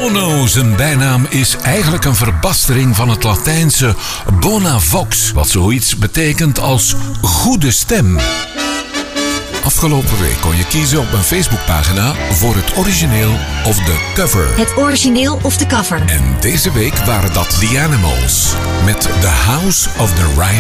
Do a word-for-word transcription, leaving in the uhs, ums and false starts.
Bono, zijn bijnaam, is eigenlijk een verbastering van het Latijnse bona vox, wat zoiets betekent als goede stem. Afgelopen week kon je kiezen op mijn Facebookpagina voor het origineel of de cover. Het origineel of de cover. En deze week waren dat The Animals met The House of the Rising